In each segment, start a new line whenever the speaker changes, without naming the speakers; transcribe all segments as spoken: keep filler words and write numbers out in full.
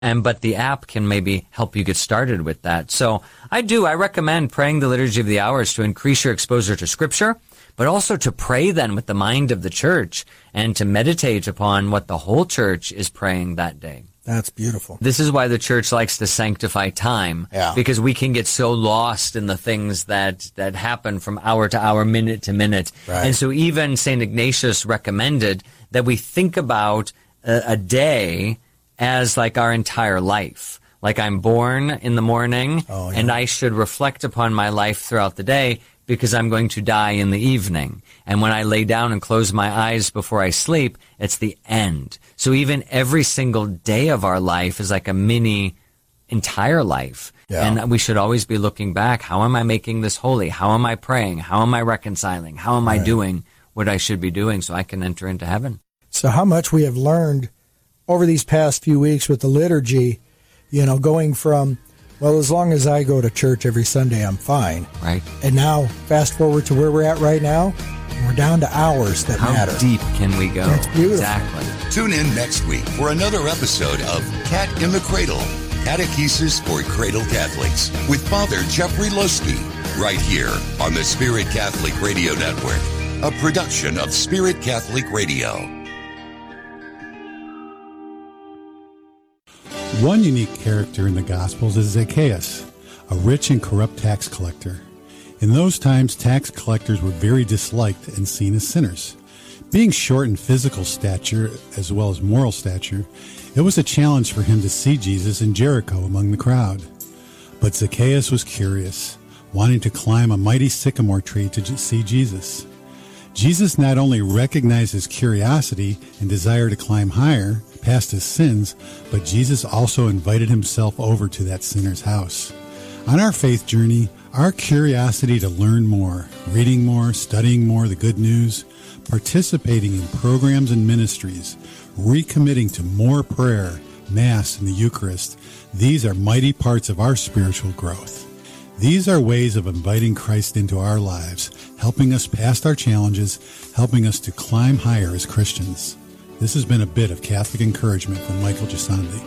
And but the app can maybe help you get started with that. So I do, I recommend praying the Liturgy of the Hours to increase your exposure to Scripture, but also to pray then with the mind of the church and to meditate upon what the whole church is praying that day.
That's beautiful.
This is why the church likes to sanctify time,
yeah.
because we can get so lost in the things that, that happen from hour to hour, minute to minute.
Right.
And so even Saint Ignatius recommended that we think about a, a day as like our entire life. Like I'm born in the morning,
oh, yeah.
and I should reflect upon my life throughout the day because I'm going to die in the evening. And when I lay down and close my eyes before I sleep, it's the end. So even every single day of our life is like a mini entire life.
Yeah.
And we should always be looking back. How am I making this holy? How am I praying? How am I reconciling? How am
right.
I doing what I should be doing so I can enter into heaven?
So how much we have learned over these past few weeks with the liturgy, you know, going from, well, as long as I go to church every Sunday, I'm fine.
Right.
And now, fast forward to where we're at right now, and we're down to hours that
How
matter.
How deep can we go?
That's beautiful.
Exactly.
Tune in next week for another episode of Cat in the Cradle, Catechesis for Cradle Catholics, with Father Jeffrey Loeske, right here on the Spirit Catholic Radio Network, a production of Spirit Catholic Radio.
One unique character in the Gospels is Zacchaeus, a rich and corrupt tax collector. In those times, tax collectors were very disliked and seen as sinners. Being short in physical stature as well as moral stature, it was a challenge for him to see Jesus in Jericho among the crowd. But Zacchaeus was curious, wanting to climb a mighty sycamore tree to see Jesus. Jesus not only recognized his curiosity and desire to climb higher, past his sins, but Jesus also invited himself over to that sinner's house. On our faith journey, our curiosity to learn more, reading more, studying more, the good news, participating in programs and ministries, recommitting to more prayer, Mass, and the Eucharist, these are mighty parts of our spiritual growth. These are ways of inviting Christ into our lives, helping us past our challenges, helping us to climb higher as Christians. This has been a bit of Catholic encouragement from Michael Gisandi.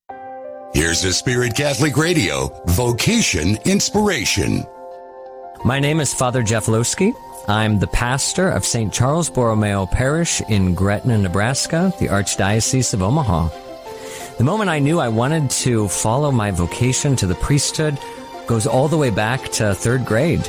Here's the Spirit Catholic Radio Vocation Inspiration.
My name is Father Jeff Loeske. I'm the pastor of Saint Charles Borromeo Parish in Gretna, Nebraska, the Archdiocese of Omaha. The moment I knew I wanted to follow my vocation to the priesthood goes all the way back to third grade.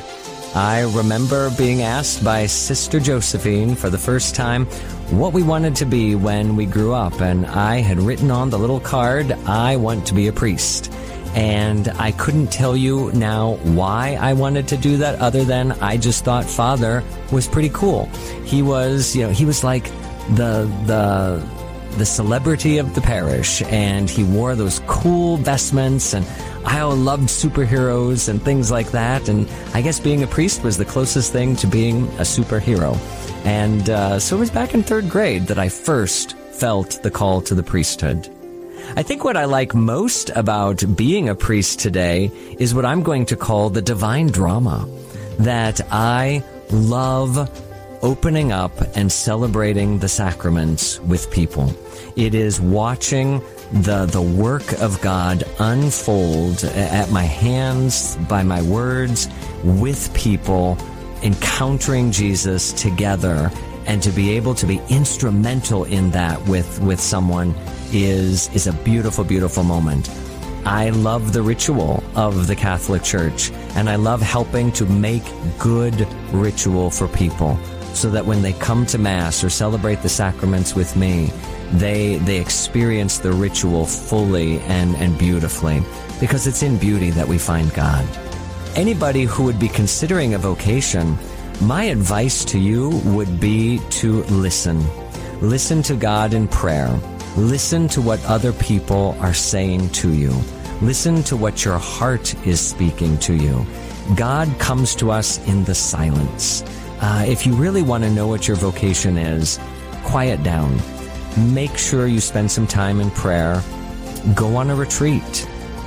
I remember being asked by Sister Josephine for the first time what we wanted to be when we grew up, and I had written on the little card, I want to be a priest. And I couldn't tell you now why I wanted to do that other than I just thought Father was pretty cool. He was, you know, he was like the, the, the celebrity of the parish, and he wore those cool vestments, and I loved superheroes and things like that, and I guess being a priest was the closest thing to being a superhero. And uh, so it was back in third grade that I first felt the call to the priesthood. I think what I like most about being a priest today is what I'm going to call the divine drama, that I love opening up and celebrating the sacraments with people. It is watching the the work of God unfold at my hands, by my words, with people, encountering Jesus together, and to be able to be instrumental in that with, with someone is is a beautiful, beautiful moment. I love the ritual of the Catholic Church, and I love helping to make good ritual for people so that when they come to Mass or celebrate the sacraments with me, they they experience the ritual fully and, and beautifully, because it's in beauty that we find God. Anybody who would be considering a vocation, my advice to you would be to listen. Listen to God in prayer. Listen to what other people are saying to you. Listen to what your heart is speaking to you. God comes to us in the silence. Uh, if you really want to know what your vocation is, quiet down. Make sure you spend some time in prayer. Go on a retreat.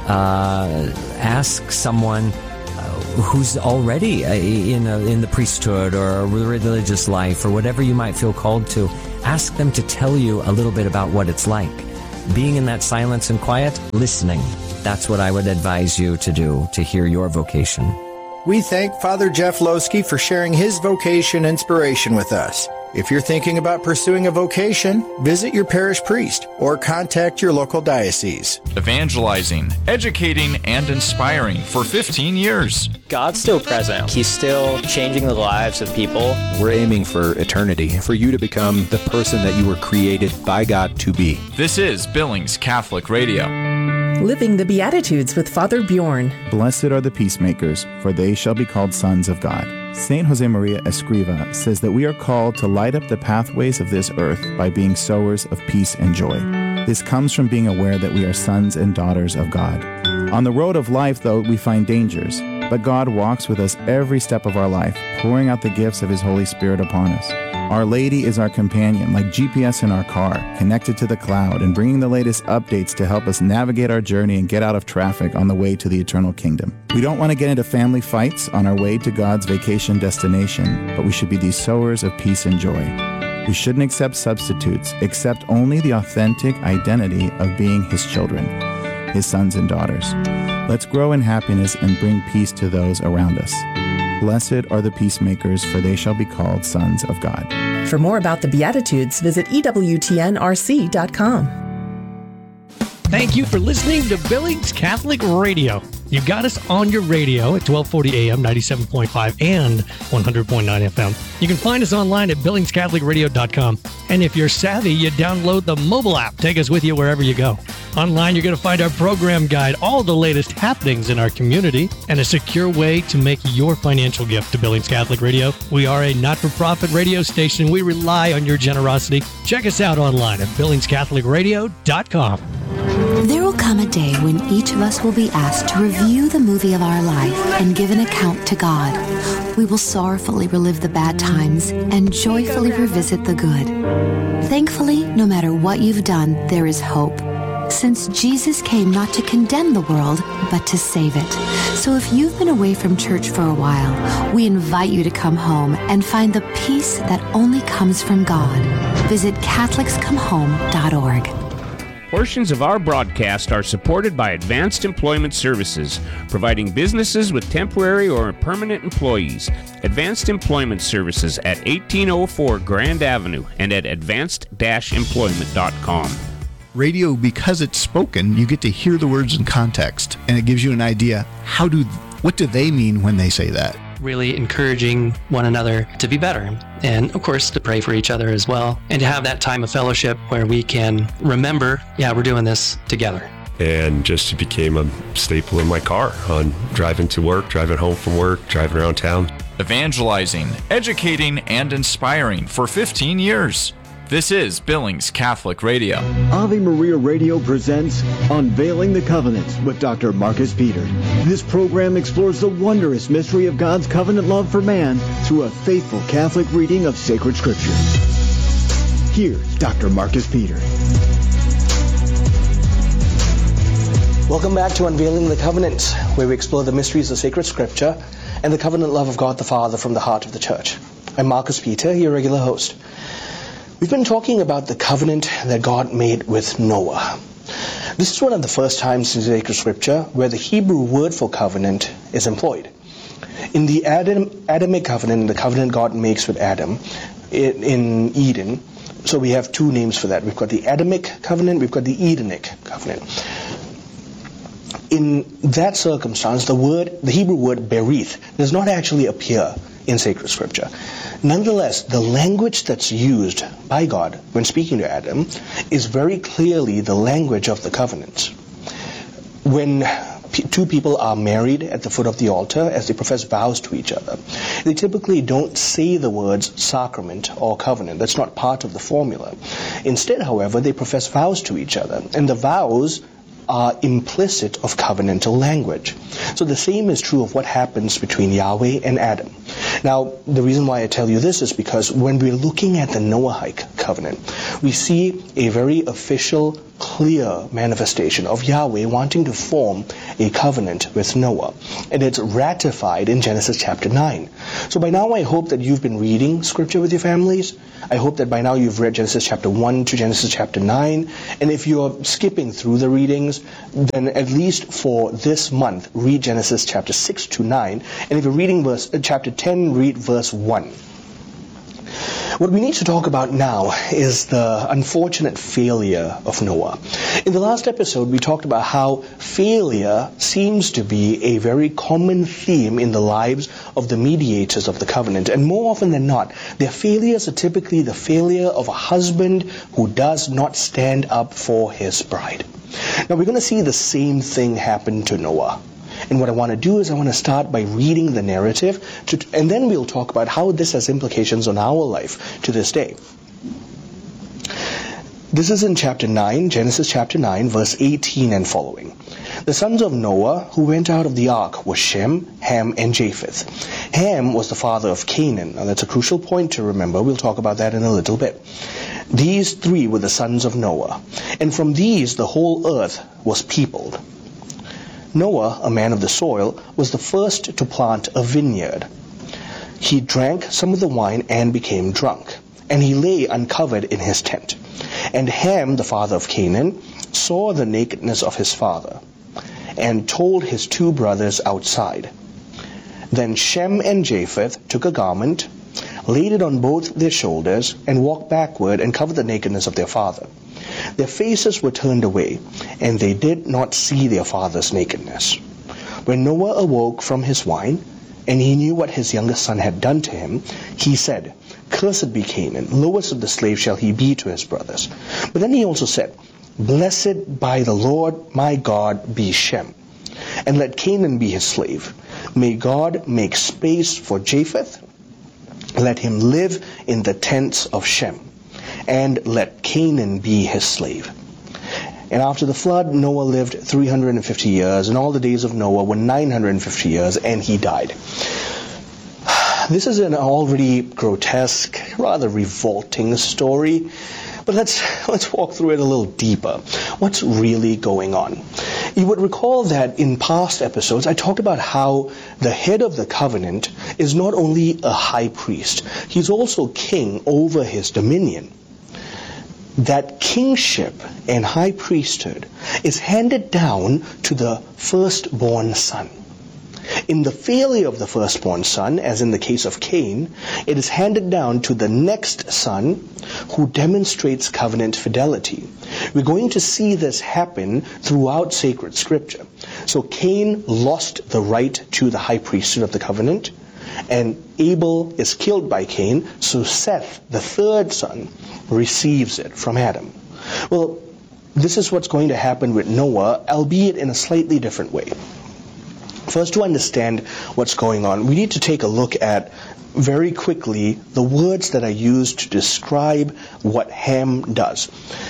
Uh, ask someone uh, who's already uh, in, a, in the priesthood or a religious life or whatever you might feel called to. Ask them to tell you a little bit about what it's like. being in that silence and quiet, listening. That's what I would advise you to do to hear your vocation.
We thank Father Jeff Loeske for sharing his vocation inspiration with us. If you're thinking about pursuing a vocation, visit your parish priest or contact your local diocese.
Evangelizing, educating, and inspiring for fifteen years.
God's still present. He's still changing the lives of people.
We're aiming for eternity, for you to become the person that you were created by God to be.
This is Billings Catholic Radio.
Living the Beatitudes with Father Bjorn.
Blessed are the peacemakers, for they shall be called sons of God. Saint Josemaria Escriva says that we are called to light up the pathways of this earth by being sowers of peace and joy. This comes from being aware that we are sons and daughters of God. On the road of life, though, we find dangers, but God walks with us every step of our life, pouring out the gifts of His Holy Spirit upon us. Our Lady is our companion, like G P S in our car, connected to the cloud and bringing the latest updates to help us navigate our journey and get out of traffic on the way to the eternal kingdom. We don't want to get into family fights on our way to God's vacation destination, but we should be these sowers of peace and joy. We shouldn't accept substitutes, accept only the authentic identity of being His children, His sons and daughters. Let's grow in happiness and bring peace to those around us. Blessed are the peacemakers, for they shall be called sons of God.
For more about the Beatitudes, visit E W T N R C dot com.
Thank you for listening to Billings Catholic Radio. You got us on your radio at twelve forty A M, ninety-seven point five, and one hundred point nine F M. You can find us online at billings catholic radio dot com. And if you're savvy, you download the mobile app. Take us with you wherever you go. Online, you're going to find our program guide, all the latest happenings in our community, and a secure way to make your financial gift to Billings Catholic Radio. We are a not-for-profit radio station. We rely on your generosity. Check us out online at billings catholic radio dot com.
There will come a day when each of us will be asked to review the movie of our life and give an account to God. We will sorrowfully relive the bad times and joyfully revisit the good. Thankfully, no matter what you've done, there is hope, since Jesus came not to condemn the world, but to save it. So if you've been away from church for a while, we invite you to come home and find the peace that only comes from God. Visit catholics come home dot org.
Portions of our broadcast are supported by Advanced Employment Services, providing businesses with temporary or permanent employees. Advanced Employment Services at eighteen oh four Grand Avenue and at advanced dash employment dot com.
Radio, because it's spoken, you get to hear the words in context, and it gives you an idea, how do, what do they mean when they say that?
Really encouraging one another to be better, and of course to pray for each other as well, and to have that time of fellowship where we can remember, yeah, we're doing this together.
And just became a staple in my car on driving to work, driving home from work, driving around town.
Evangelizing, educating, and inspiring for fifteen years. This is Billings Catholic Radio.
Ave Maria Radio presents Unveiling the Covenants with Doctor Marcus Peter. This program explores the wondrous mystery of God's covenant love for man through a faithful Catholic reading of sacred scripture. Here's Doctor Marcus Peter.
Welcome back to Unveiling the Covenants, where we explore the mysteries of sacred scripture and the covenant love of God the Father from the heart of the Church. I'm Marcus Peter, your regular host. We've been talking about the covenant that God made with Noah. This is one of the first times in sacred scripture where the Hebrew word for covenant is employed. In the Adam, Adamic covenant, the covenant God makes with Adam in, in Eden, so we have two names for that. We've got the Adamic covenant, we've got the Edenic covenant. In that circumstance, the word, the Hebrew word berith, does not actually appear in sacred scripture. Nonetheless, the language that's used by God when speaking to Adam is very clearly the language of the covenants. When p- two people are married at the foot of the altar as they profess vows to each other, they typically don't say the words sacrament or covenant. That's not part of the formula. Instead, however, they profess vows to each other, and the vows are implicit of covenantal language. So the same is true of what happens between Yahweh and Adam. Now, the reason why I tell you this is because when we're looking at the Noahide covenant, we see a very official, clear manifestation of Yahweh wanting to form a covenant with Noah. And it's ratified in Genesis chapter nine. So by now I hope that you've been reading scripture with your families. I hope that by now you've read Genesis chapter one to Genesis chapter nine. And if you're skipping through the readings, then at least for this month, read Genesis chapter six to nine. And if you're reading verse, uh, chapter ten, read verse one. What we need to talk about now is the unfortunate failure of Noah. In the last episode, we talked about how failure seems to be a very common theme in the lives of the mediators of the covenant. And more often than not, their failures are typically the failure of a husband who does not stand up for his bride. Now, we're going to see the same thing happen to Noah. And what I want to do is I want to start by reading the narrative, to, and then we'll talk about how this has implications on our life to this day. This is in chapter nine, Genesis chapter nine, verse eighteen and following. The sons of Noah who went out of the ark were Shem, Ham, and Japheth. Ham was the father of Canaan. Now that's a crucial point to remember. We'll talk about that in a little bit. These three were the sons of Noah, and from these the whole earth was peopled. Noah, a man of the soil, was the first to plant a vineyard. He drank some of the wine and became drunk, and he lay uncovered in his tent. And Ham, the father of Canaan, saw the nakedness of his father, and told his two brothers outside. Then Shem and Japheth took a garment, laid it on both their shoulders, and walked backward and covered the nakedness of their father. Their faces were turned away, and they did not see their father's nakedness. When Noah awoke from his wine, and he knew what his youngest son had done to him, he said, "Cursed be Canaan, lowest of the slaves shall he be to his brothers." But then he also said, "Blessed by the Lord my God be Shem, and let Canaan be his slave. May God make space for Japheth. Let him live in the tents of Shem, and let Canaan be his slave." And after the flood, Noah lived three hundred fifty years, and all the days of Noah were nine hundred fifty years, and he died. This is an already grotesque, rather revolting story, but let's let's walk through it a little deeper. What's really going on? You would recall that in past episodes, I talked about how the head of the covenant is not only a high priest, he's also king over his dominion. That kingship and high priesthood is handed down to the firstborn son. In the failure of the firstborn son, as in the case of Cain, it is handed down to the next son who demonstrates covenant fidelity. We're going to see this happen throughout sacred scripture. So Cain lost the right to the high priesthood of the covenant, and Abel is killed by Cain, so Seth, the third son, receives it from Adam. Well, this is what's going to happen with Noah, albeit in a slightly different way. First, to understand what's going on, we need to take a look at, very quickly, the words that are used to describe what Ham does.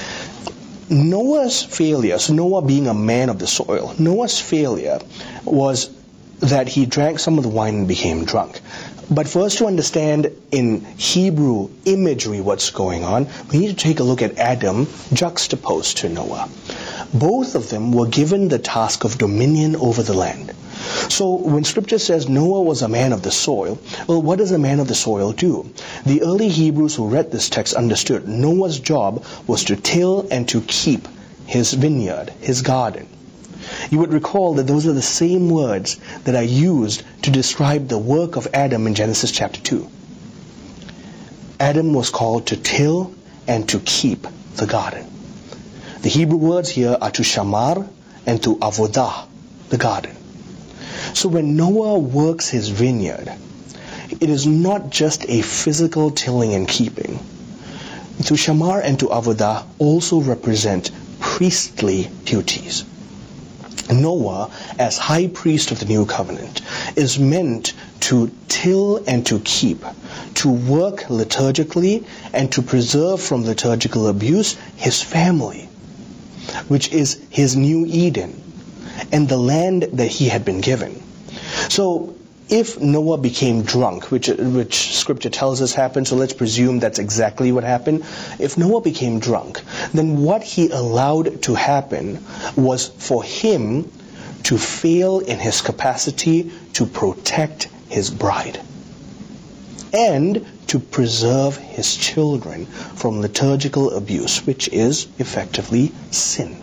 Noah's failure, so Noah being a man of the soil, Noah's failure was that he drank some of the wine and became drunk. But for us to understand in Hebrew imagery what's going on, we need to take a look at Adam juxtaposed to Noah. Both of them were given the task of dominion over the land. So when scripture says Noah was a man of the soil, well, what does a man of the soil do? The early Hebrews who read this text understood Noah's job was to till and to keep his vineyard, his garden. You would recall that those are the same words that are used to describe the work of Adam in Genesis chapter two. Adam was called to till and to keep the garden. The Hebrew words here are to shamar and to avodah, the garden. So when Noah works his vineyard, it is not just a physical tilling and keeping. To shamar and to avodah also represent priestly duties. Noah, as high priest of the new covenant, is meant to till and to keep, to work liturgically and to preserve from liturgical abuse his family, which is his new Eden, and the land that he had been given. So if Noah became drunk, which which Scripture tells us happened, so let's presume that's exactly what happened. If Noah became drunk, then what he allowed to happen was for him to fail in his capacity to protect his bride and to preserve his children from liturgical abuse, which is effectively sin.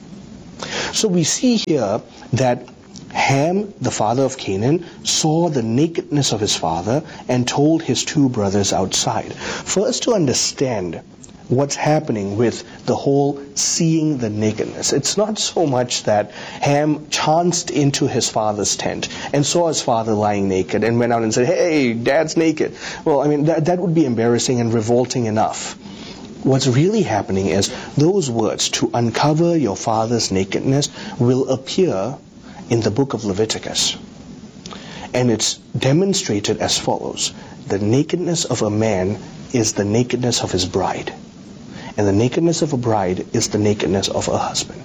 So we see here that Ham, the father of Canaan, saw the nakedness of his father and told his two brothers outside. For us to understand what's happening with the whole seeing the nakedness, it's not so much that Ham chanced into his father's tent and saw his father lying naked and went out and said, "Hey, Dad's naked." Well, I mean, that, that would be embarrassing and revolting enough. What's really happening is those words, "to uncover your father's nakedness," will appear in the book of Leviticus. And it's demonstrated as follows. The nakedness of a man is the nakedness of his bride. And the nakedness of a bride is the nakedness of a husband.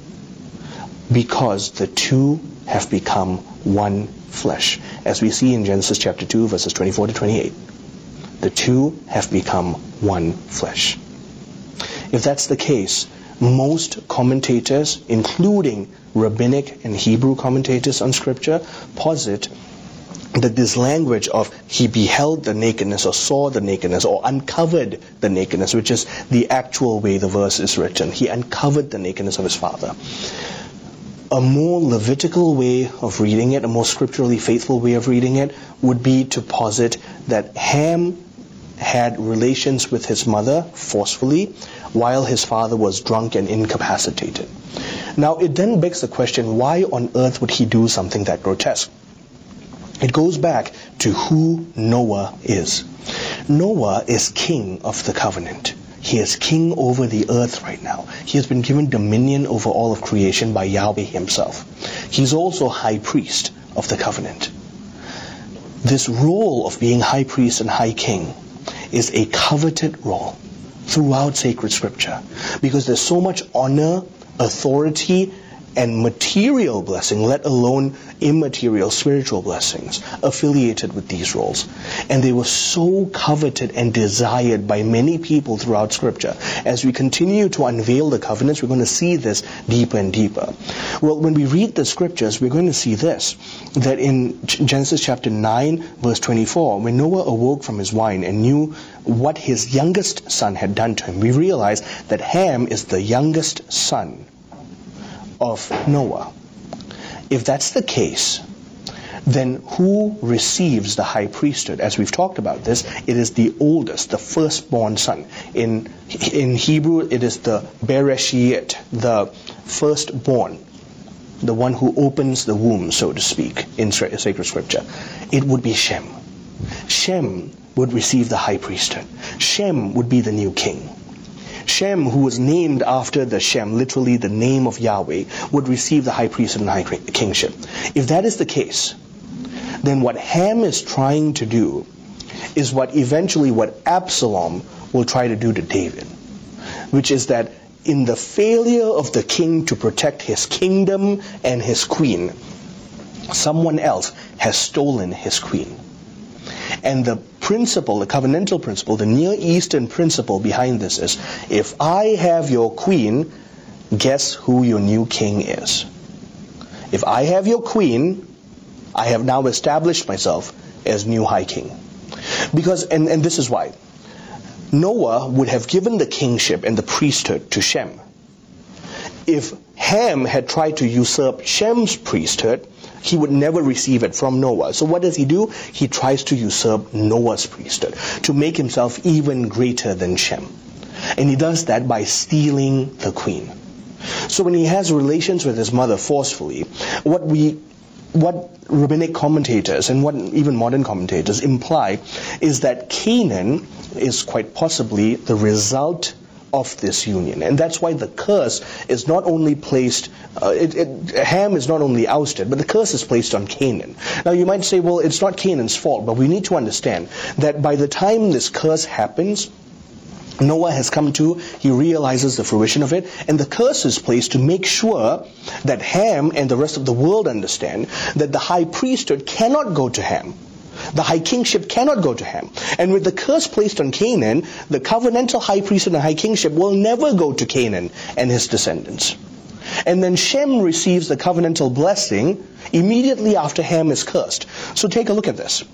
Because the two have become one flesh. As we see in Genesis chapter two, verses twenty-four to twenty-eight. The two have become one flesh. If that's the case, most commentators, including rabbinic and Hebrew commentators on Scripture, posit that this language of he beheld the nakedness or saw the nakedness or uncovered the nakedness, which is the actual way the verse is written, he uncovered the nakedness of his father. A more Levitical way of reading it, a more scripturally faithful way of reading it, would be to posit that Ham had relations with his mother forcefully while his father was drunk and incapacitated. Now it then begs the question, why on earth would he do something that grotesque? It goes back to who Noah is. Noah is king of the covenant. He is king over the earth right now. He has been given dominion over all of creation by Yahweh himself. He's also high priest of the covenant. This role of being high priest and high king is a coveted role throughout sacred scripture, because there's so much honor, authority, and material blessing, let alone immaterial spiritual blessings, affiliated with these roles. And they were so coveted and desired by many people throughout Scripture. As we continue to unveil the covenants, we're going to see this deeper and deeper. Well, when we read the Scriptures, we're going to see this, that in Genesis chapter nine, verse twenty-four, when Noah awoke from his wine and knew what his youngest son had done to him, we realize that Ham is the youngest son of Noah. If that's the case, then who receives the high priesthood? As we've talked about this, it is the oldest, the firstborn son. In in Hebrew, it is the Bereshit, the firstborn, the one who opens the womb, so to speak, in sacred scripture. It would be Shem. Shem would receive the high priesthood. Shem would be the new king. Shem, who was named after the Shem, literally the name of Yahweh, would receive the high priesthood and high kingship. If that is the case, then what Ham is trying to do is what eventually what Absalom will try to do to David, which is that in the failure of the king to protect his kingdom and his queen, someone else has stolen his queen. And the principle, the covenantal principle, the Near Eastern principle behind this is, if I have your queen, guess who your new king is? If I have your queen, I have now established myself as new high king. Because, and, and this is why, Noah would have given the kingship and the priesthood to Shem. If Ham had tried to usurp Shem's priesthood, he would never receive it from Noah. So what does he do? He tries to usurp Noah's priesthood to make himself even greater than Shem. And he does that by stealing the queen. So when he has relations with his mother forcefully, what we, what rabbinic commentators and what even modern commentators imply is that Canaan is quite possibly the result of this union. And that's why the curse is not only placed, uh, it, it, Ham is not only ousted, but the curse is placed on Canaan. Now you might say, well, it's not Canaan's fault, but we need to understand that by the time this curse happens, Noah has come to, he realizes the fruition of it, and the curse is placed to make sure that Ham and the rest of the world understand that the high priesthood cannot go to Ham. The high kingship cannot go to Ham. And with the curse placed on Canaan, the covenantal high priesthood and high kingship will never go to Canaan and his descendants. And then Shem receives the covenantal blessing immediately after Ham is cursed. So take a look at this.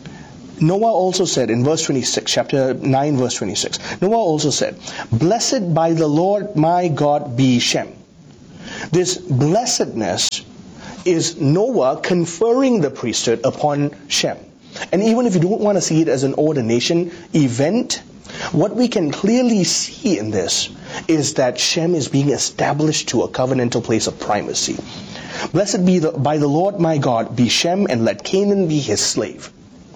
Noah also said in verse twenty-six, chapter nine, verse twenty-six, Noah also said, "Blessed by the Lord my God be Shem." This blessedness is Noah conferring the priesthood upon Shem. And even if you don't want to see it as an ordination event, what we can clearly see in this is that Shem is being established to a covenantal place of primacy. Blessed be the, by the Lord my God be Shem, and let Canaan be his slave.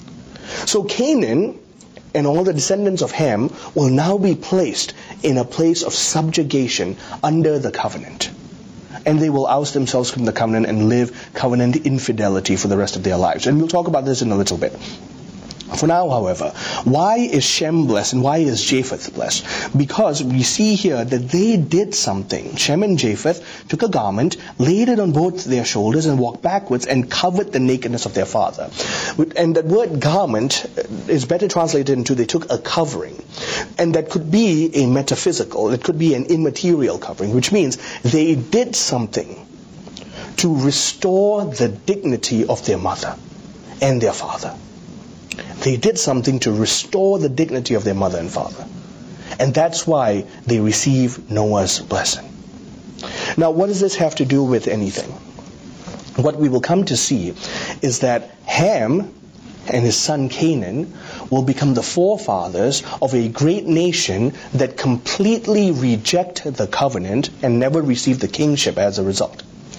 So Canaan and all the descendants of Ham will now be placed in a place of subjugation under the covenant. And they will oust themselves from the covenant and live covenant infidelity for the rest of their lives. And we'll talk about this in a little bit. For now, however, why is Shem blessed and why is Japheth blessed? Because we see here that they did something. Shem and Japheth took a garment, laid it on both their shoulders and walked backwards and covered the nakedness of their father. And that word garment is better translated into they took a covering. And that could be a metaphysical, it could be an immaterial covering, which means they did something to restore the dignity of their mother and their father. They did something to restore the dignity of their mother and father. And that's why they receive Noah's blessing. Now, what does this have to do with anything? What we will come to see is that Ham and his son Canaan will become the forefathers of a great nation that completely reject the covenant and never receive the kingship as a result.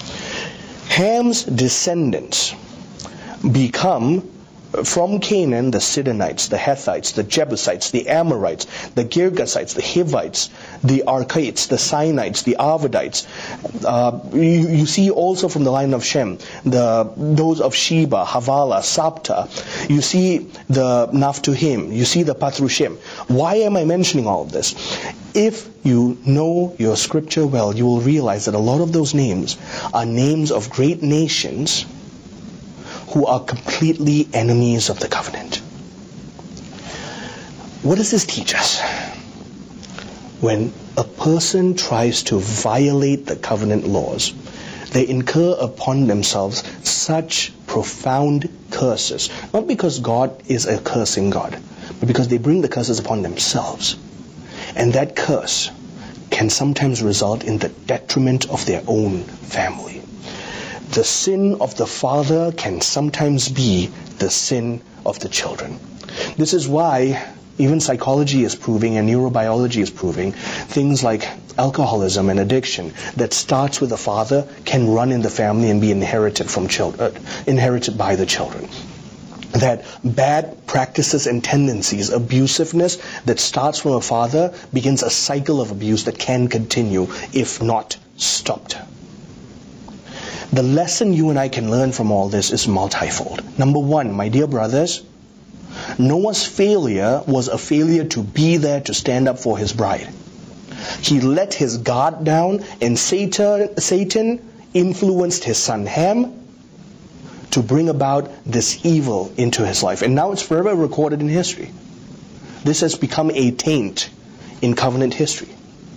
Ham's descendants become from Canaan, the Sidonites, the Hethites, the Jebusites, the Amorites, the Girgashites, the Hivites, the Archites, the Sinites, the Arvadites. Uh, you, you see also from the line of Shem, the those of Sheba, Havilah, Sabta. You see the Naphtuhim. You see the Pathrushim. Why am I mentioning all of this? If you know your scripture well, you will realize that a lot of those names are names of great nations who are completely enemies of the covenant. What does this teach us? When a person tries to violate the covenant laws, they incur upon themselves such profound curses. Not because God is a cursing God, but because they bring the curses upon themselves. And that curse can sometimes result in the detriment of their own family. The sin of the father can sometimes be the sin of the children. This is why even psychology is proving and neurobiology is proving things like alcoholism and addiction that starts with the father can run in the family and be inherited from children, uh, inherited by the children. That bad practices and tendencies, abusiveness that starts from a father begins a cycle of abuse that can continue if not stopped. The lesson you and I can learn from all this is multifold. Number one, my dear brothers, Noah's failure was a failure to be there to stand up for his bride. He let his guard down, and Satan, Satan influenced his son Ham to bring about this evil into his life. And now it's forever recorded in history. This has become a taint in covenant history.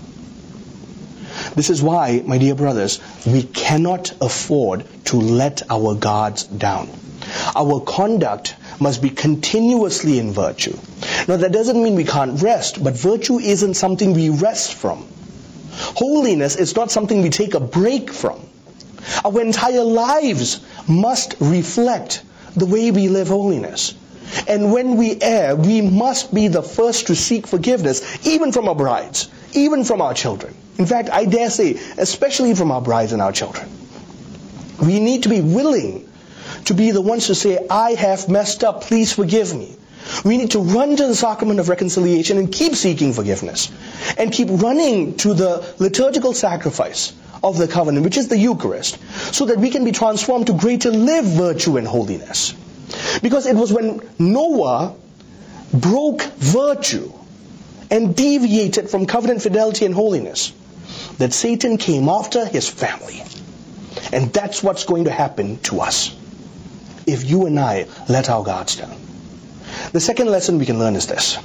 This is why, my dear brothers, we cannot afford to let our guards down. Our conduct must be continuously in virtue. Now, that doesn't mean we can't rest, but virtue isn't something we rest from. Holiness is not something we take a break from. Our entire lives must reflect the way we live holiness. And when we err, we must be the first to seek forgiveness, even from our brides, even from our children. In fact, I dare say, especially from our brides and our children. We need to be willing to be the ones to say, I have messed up, please forgive me. We need to run to the sacrament of reconciliation and keep seeking forgiveness. And keep running to the liturgical sacrifice of the covenant, which is the Eucharist, so that we can be transformed to greater live virtue and holiness. Because it was when Noah broke virtue and deviated from covenant fidelity and holiness, that Satan came after his family. And that's what's going to happen to us if you and I let our guards down. The second lesson we can learn is this.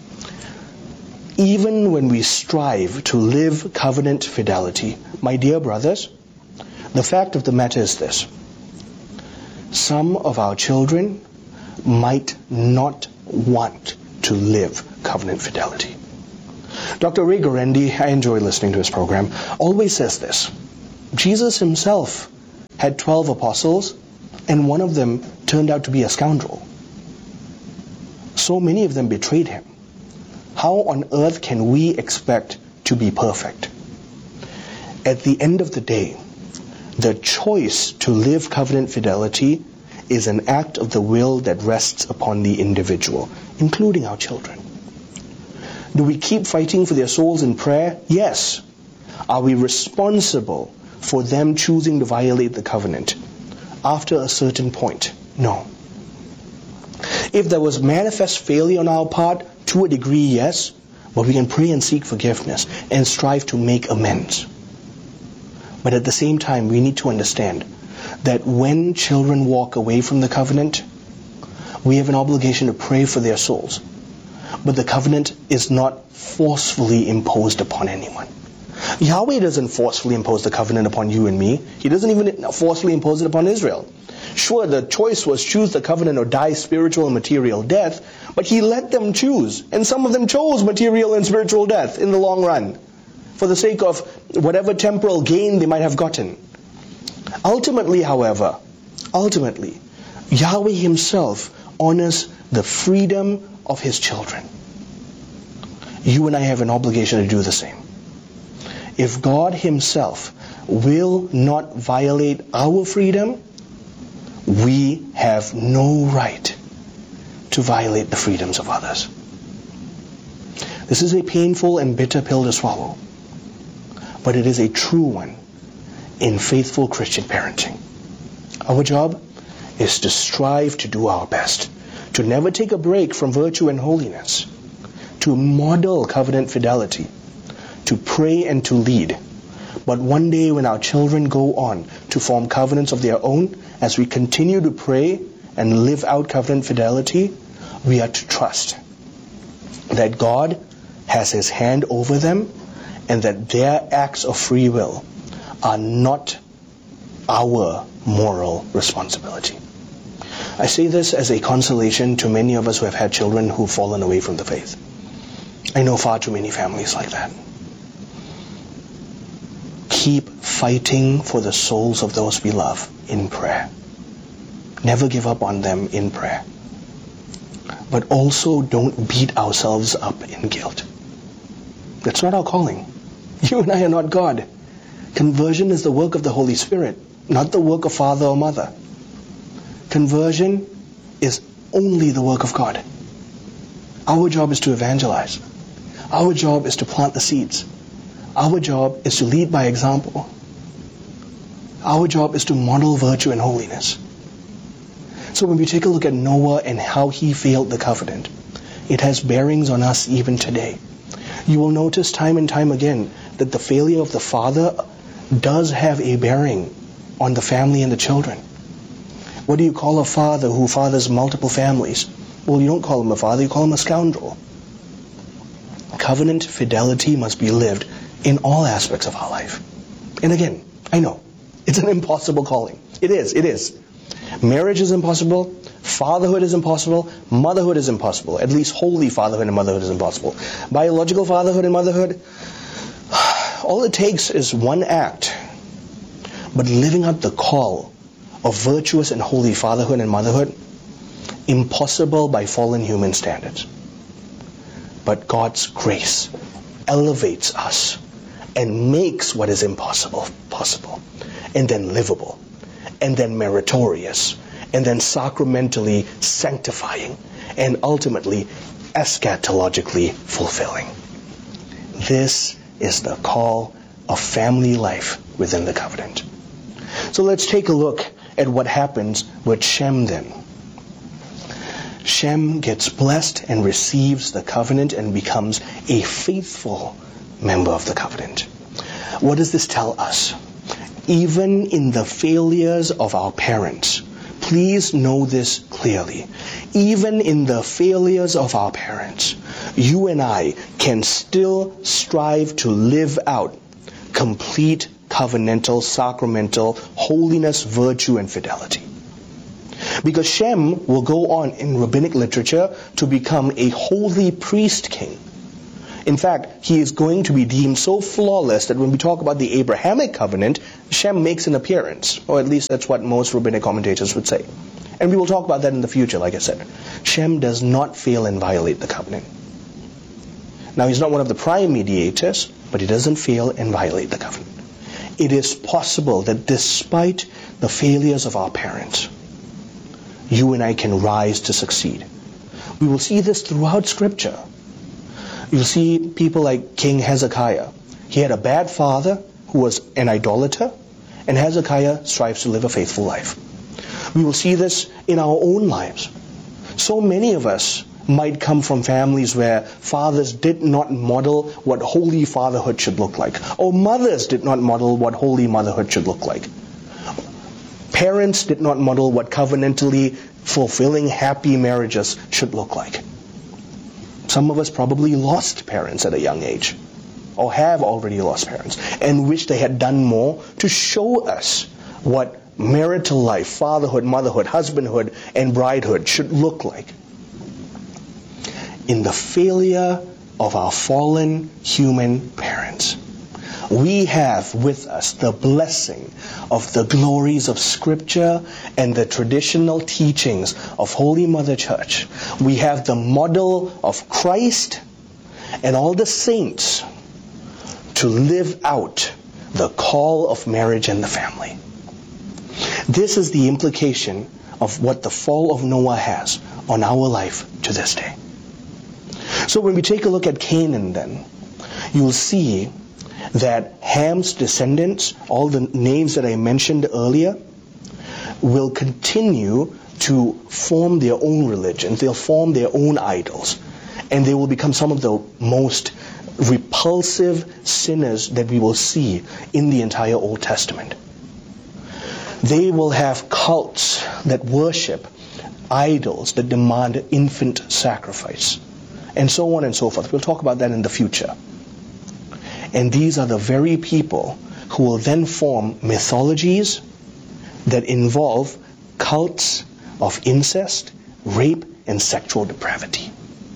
Even when we strive to live covenant fidelity, my dear brothers, the fact of the matter is this. Some of our children might not want to live covenant fidelity. Doctor Ray Guarendi, I enjoy listening to his program, always says this. Jesus himself had twelve apostles, and one of them turned out to be a scoundrel. So many of them betrayed him. How on earth can we expect to be perfect? At the end of the day, the choice to live covenant fidelity is an act of the will that rests upon the individual, including our children. Do we keep fighting for their souls in prayer? Yes. Are we responsible for them choosing to violate the covenant after a certain point? No. If there was manifest failure on our part, to a degree, yes, but we can pray and seek forgiveness and strive to make amends. But at the same time, we need to understand that when children walk away from the covenant, we have an obligation to pray for their souls. But the covenant is not forcefully imposed upon anyone. Yahweh doesn't forcefully impose the covenant upon you and me. He doesn't even forcefully impose it upon Israel. Sure, the choice was choose the covenant or die spiritual and material death, but he let them choose. And some of them chose material and spiritual death in the long run, for the sake of whatever temporal gain they might have gotten. Ultimately, however, ultimately, Yahweh himself honors the freedom of his children. You and I have an obligation to do the same. If God himself will not violate our freedom, we have no right to violate the freedoms of others. This is a painful and bitter pill to swallow, but it is a true one in faithful Christian parenting. Our job is to strive to do our best, to never take a break from virtue and holiness, to model covenant fidelity, to pray and to lead. But one day when our children go on to form covenants of their own, as we continue to pray and live out covenant fidelity, we are to trust that God has his hand over them and that their acts of free will are not our moral responsibility. I say this as a consolation to many of us who have had children who've fallen away from the faith. I know far too many families like that. Keep fighting for the souls of those we love in prayer. Never give up on them in prayer. But also don't beat ourselves up in guilt. That's not our calling. You and I are not God. Conversion is the work of the Holy Spirit, not the work of father or mother. Conversion is only the work of God. Our job is to evangelize. Our job is to plant the seeds. Our job is to lead by example. Our job is to model virtue and holiness. So when we take a look at Noah and how he failed the covenant, it has bearings on us even today. You will notice time and time again that the failure of the father does have a bearing on the family and the children. What do you call a father who fathers multiple families? Well, you don't call him a father, you call him a scoundrel. Covenant fidelity must be lived in all aspects of our life. And again, I know, it's an impossible calling. It is, it is. Marriage is impossible, fatherhood is impossible, motherhood is impossible. At least holy fatherhood and motherhood is impossible. Biological fatherhood and motherhood, all it takes is one act. But living out the call of virtuous and holy fatherhood and motherhood, impossible by fallen human standards. But God's grace elevates us and makes what is impossible possible, and then livable, and then meritorious, and then sacramentally sanctifying, and ultimately eschatologically fulfilling. This is the call of family life within the covenant. So let's take a look at what happens with Shem then. Shem gets blessed and receives the covenant and becomes a faithful member of the covenant. What does this tell us? Even in the failures of our parents, please know this clearly. Even in the failures of our parents, you and I can still strive to live out complete covenantal, sacramental holiness, virtue, and fidelity. Because Shem will go on in rabbinic literature to become a holy priest king. In fact, he is going to be deemed so flawless that when we talk about the Abrahamic covenant, Shem makes an appearance, or at least that's what most rabbinic commentators would say. And we will talk about that in the future, like I said. Shem does not fail and violate the covenant. Now, he's not one of the prime mediators, but he doesn't fail and violate the covenant. It is possible that despite the failures of our parents, you and I can rise to succeed. We will see this throughout Scripture. You'll see people like King Hezekiah. He had a bad father who was an idolater, and Hezekiah strives to live a faithful life. We will see this in our own lives. So many of us might come from families where fathers did not model what holy fatherhood should look like, or mothers did not model what holy motherhood should look like. Parents did not model what covenantally fulfilling, happy marriages should look like. Some of us probably lost parents at a young age, or have already lost parents, and wish they had done more to show us what marital life, fatherhood, motherhood, husbandhood, and bridehood should look like. In the failure of our fallen human parents, we have with us the blessing of the glories of Scripture and the traditional teachings of Holy Mother Church. We have the model of Christ and all the saints to live out the call of marriage and the family. This is the implication of what the fall of Noah has on our life to this day. So when we take a look at Canaan then, you'll see that Ham's descendants, all the names that I mentioned earlier, will continue to form their own religions. They'll form their own idols. And they will become some of the most repulsive sinners that we will see in the entire Old Testament. They will have cults that worship idols that demand infant sacrifice, and so on and so forth. We'll talk about that in the future. And these are the very people who will then form mythologies that involve cults of incest, rape, and sexual depravity.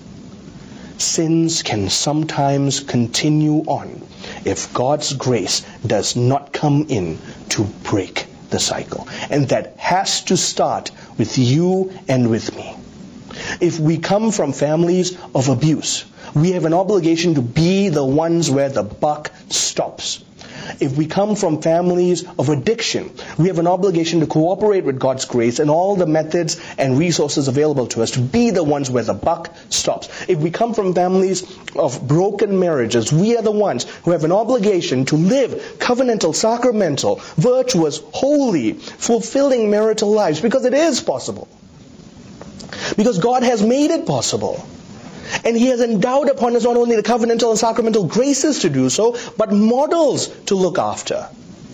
Sins can sometimes continue on if God's grace does not come in to break the cycle. And that has to start with you and with me. If we come from families of abuse, we have an obligation to be the ones where the buck stops. If we come from families of addiction, we have an obligation to cooperate with God's grace and all the methods and resources available to us to be the ones where the buck stops. If we come from families of broken marriages, we are the ones who have an obligation to live covenantal, sacramental, virtuous, holy, fulfilling marital lives, because it is possible. Because God has made it possible. And He has endowed upon us not only the covenantal and sacramental graces to do so, but models to look after.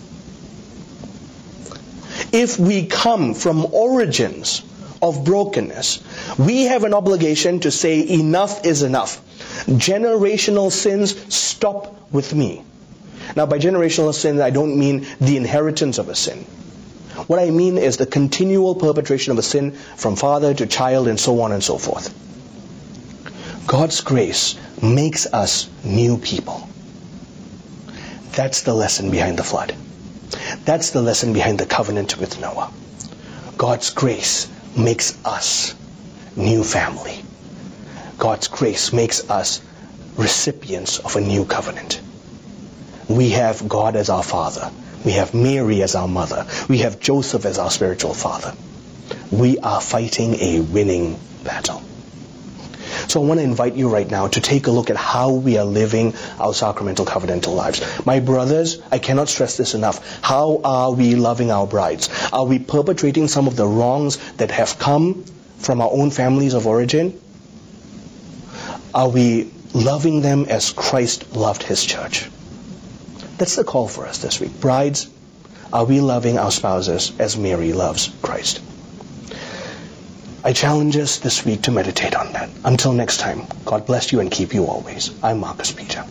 If we come from origins of brokenness, we have an obligation to say enough is enough. Generational sins stop with me. Now, by generational sin, I don't mean the inheritance of a sin. What I mean is the continual perpetration of a sin from father to child and so on and so forth. God's grace makes us new people. That's the lesson behind the flood. That's the lesson behind the covenant with Noah. God's grace makes us new family. God's grace makes us recipients of a new covenant. We have God as our Father. We have Mary as our mother. We have Joseph as our spiritual father. We are fighting a winning battle. So I want to invite you right now to take a look at how we are living our sacramental covenantal lives. My brothers, I cannot stress this enough. How are we loving our brides? Are we perpetrating some of the wrongs that have come from our own families of origin? Are we loving them as Christ loved his church? That's the call for us this week. Brides, are we loving our spouses as Mary loves Christ? I challenge us this week to meditate on that. Until next time, God bless you and keep you always. I'm Marcus Peter.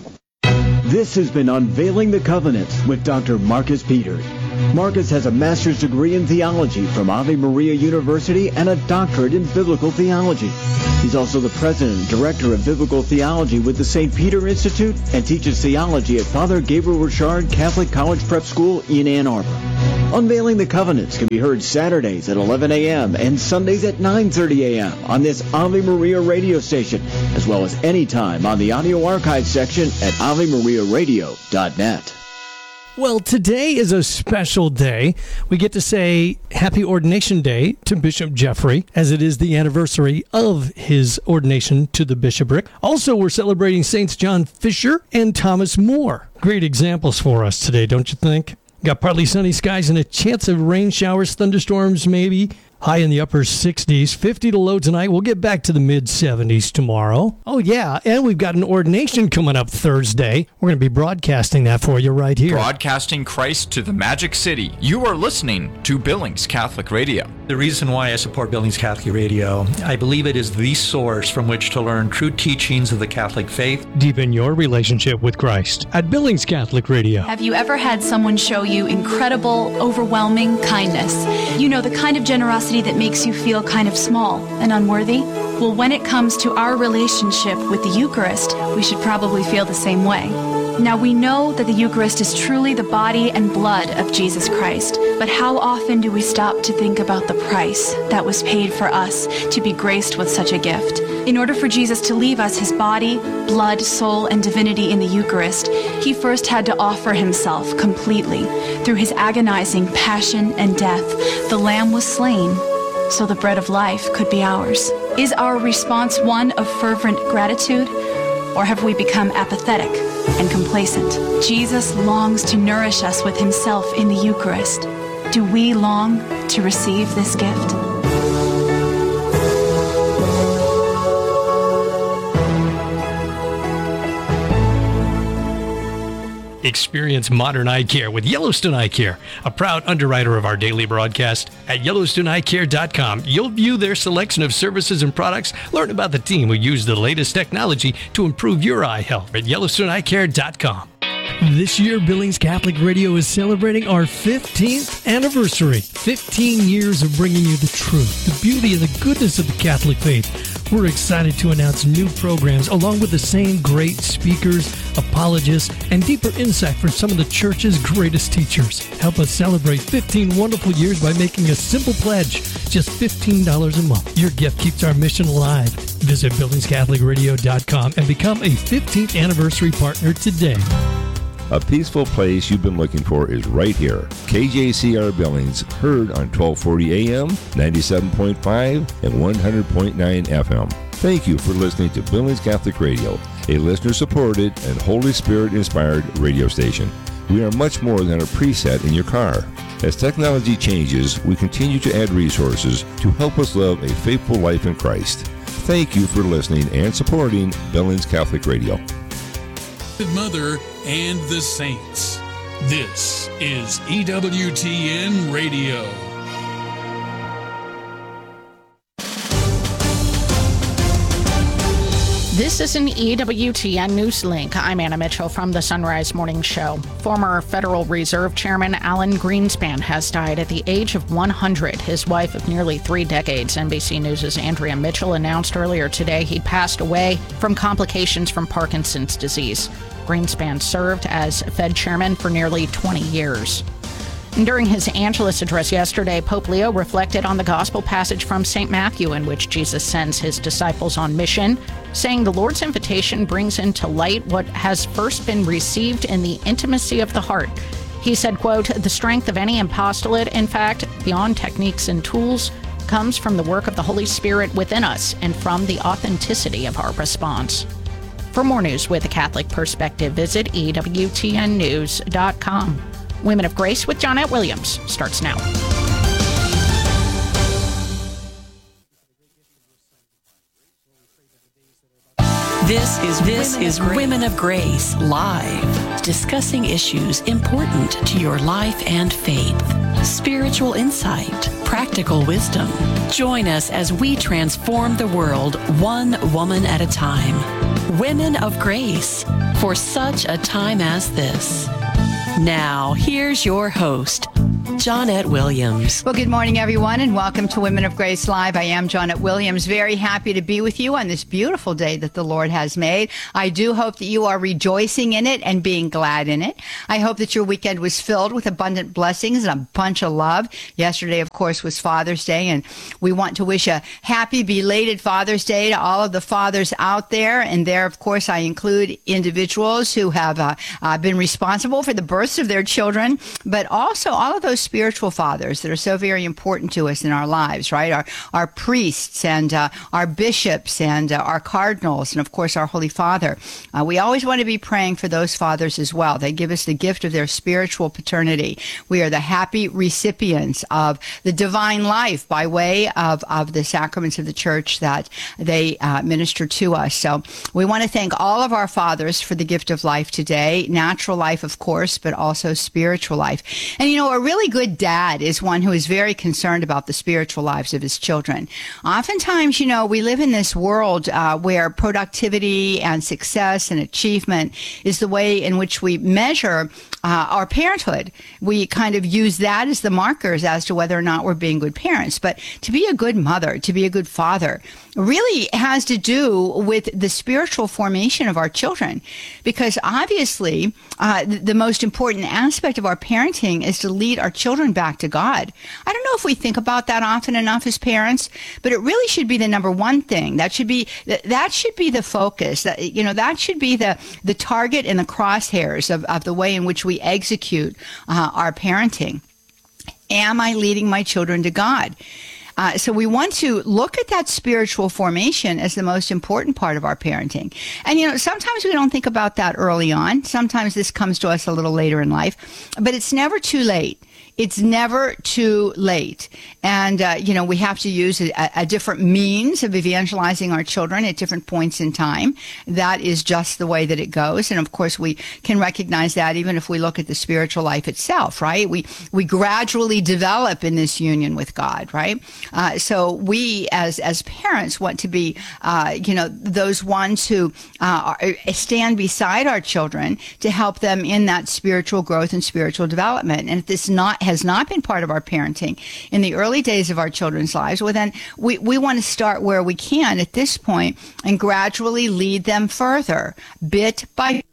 This has been Unveiling the Covenants with Doctor Marcus Peters. Marcus has a master's degree in theology from Ave Maria University and a doctorate in biblical theology. He's also the president and director of biblical theology with the Saint Peter Institute and teaches theology at Father Gabriel Richard Catholic College Prep School in Ann Arbor. Unveiling the Covenants can be heard Saturdays at eleven a.m. and Sundays at nine thirty a.m. on this Ave Maria radio station, as well as anytime on the audio archive section at ave maria radio dot net.
Well, today is a special day. We get to say Happy Ordination Day to Bishop Jeffrey, as it is the anniversary of his ordination to the bishopric. Also, we're celebrating Saints John Fisher and Thomas More. Great examples for us today, don't you think? Got partly sunny skies and a chance of rain showers, thunderstorms maybe. High in the upper sixties, fifty to low tonight. We'll get back to the mid seventies tomorrow. Oh, yeah, and we've got an ordination coming up Thursday. We're going to be broadcasting that for you right here.
Broadcasting Christ to the Magic City. You are listening to Billings Catholic Radio.
The reason why I support Billings Catholic Radio, I believe it is the source from which to learn true teachings of the Catholic faith.
Deepen your relationship with Christ at Billings Catholic Radio.
Have you ever had someone show you incredible, overwhelming kindness? You know, the kind of generosity that makes you feel kind of small and unworthy? Well, when it comes to our relationship with the Eucharist, we should probably feel the same way. Now, we know that the Eucharist is truly the body and blood of Jesus Christ, but how often do we stop to think about the price that was paid for us to be graced with such a gift? In order for Jesus to leave us his body, blood, soul, and divinity in the Eucharist, he first had to offer himself completely. Through his agonizing passion and death, the Lamb was slain so the bread of life could be ours. Is our response one of fervent gratitude, or have we become apathetic and complacent? Jesus longs to nourish us with himself in the Eucharist. Do we long to receive this gift?
Experience modern eye care with Yellowstone Eye Care, a proud underwriter of our daily broadcast. At yellowstone eye care dot com, you'll view their selection of services and products, learn about the team who use the latest technology to improve your eye health at yellowstone eye care dot com. This year, Billings Catholic Radio is celebrating our fifteenth anniversary. fifteen years of bringing you the truth, the beauty, and the goodness of the Catholic faith. We're excited to announce new programs along with the same great speakers, apologists, and deeper insight from some of the church's greatest teachers. Help us celebrate fifteen wonderful years by making a simple pledge, just fifteen dollars a month. Your gift keeps our mission alive. Visit billings catholic radio dot com and become a fifteenth anniversary partner today.
A peaceful place you've been looking for is right here. K J C R Billings, heard on twelve forty A M, ninety-seven point five, and one hundred point nine F M. Thank you for listening to Billings Catholic Radio, a listener-supported and Holy Spirit-inspired radio station. We are much more than a preset in your car. As technology changes, we continue to add resources to help us live a faithful life in Christ. Thank you for listening and supporting Billings Catholic Radio.
Mother and the Saints. This is E W T N Radio.
This is an E W T N News Link. I'm Anna Mitchell from the Sunrise Morning Show. Former Federal Reserve Chairman Alan Greenspan has died at the age of one hundred. His wife of nearly three decades, N B C News' Andrea Mitchell, announced earlier today he passed away from complications from Parkinson's disease. Greenspan served as Fed chairman for nearly twenty years. During his Angelus address yesterday, Pope Leo reflected on the gospel passage from Saint Matthew in which Jesus sends his disciples on mission, saying the Lord's invitation brings into light what has first been received in the intimacy of the heart. He said, quote, "The strength of any apostolate, in fact, beyond techniques and tools, comes from the work of the Holy Spirit within us and from the authenticity of our response." For more news with a Catholic perspective, visit E W T N news dot com. Women of Grace with Johnnette Williams starts now.
This is this is Women of Grace Live, discussing issues important to your life and faith. Spiritual insight, practical wisdom. Join us as we transform the world one woman at a time. Women of Grace, for such a time as this. Now, here's your host, Johnette Williams.
Well, good morning, everyone, and welcome to Women of Grace Live. I am Johnette Williams, very happy to be with you on this beautiful day that the Lord has made. I do hope that you are rejoicing in it and being glad in it. I hope that your weekend was filled with abundant blessings and a bunch of love. Yesterday, of course, was Father's Day, and we want to wish a happy, belated Father's Day to all of the fathers out there. And there, of course, I include individuals who have uh, uh, been responsible for the births of their children, but also all of those spiritual fathers that are so very important to us in our lives, right? Our our priests and uh, our bishops and uh, our cardinals and, of course, our Holy Father. Uh, we always want to be praying for those fathers as well. They give us the gift of their spiritual paternity. We are the happy recipients of the divine life by way of, of the sacraments of the church that they uh, minister to us. So we want to thank all of our fathers for the gift of life today, natural life, of course, but also spiritual life. And, you know, a really good dad is one who is very concerned about the spiritual lives of his children. Oftentimes, you know, we live in this world uh, where productivity and success and achievement is the way in which we measure uh, our parenthood. We kind of use that as the markers as to whether or not we're being good parents. But to be a good mother, to be a good father, really has to do with the spiritual formation of our children. Because obviously, uh, the, the most important aspect of our parenting is to lead our children back to God. I don't know if we think about that often enough as parents, but it really should be the number one thing. That should be that should be the focus. That, you know, that should be the the target and the crosshairs of, of the way in which we execute uh, our parenting. Am I leading my children to God? Uh, so we want to look at that spiritual formation as the most important part of our parenting. And, you know, sometimes we don't think about that early on. Sometimes this comes to us a little later in life, but it's never too late. It's never too late. And, uh, you know, we have to use a, a different means of evangelizing our children at different points in time. That is just the way that it goes. And, of course, we can recognize that even if we look at the spiritual life itself, right? We we gradually develop in this union with God, right? Uh, so we, as as parents, want to be, uh, you know, those ones who uh, are, stand beside our children to help them in that spiritual growth and spiritual development. And if this not has not been part of our parenting in the early days of our children's lives, well, then we, we want to start where we can at this point and gradually lead them further, bit by bit.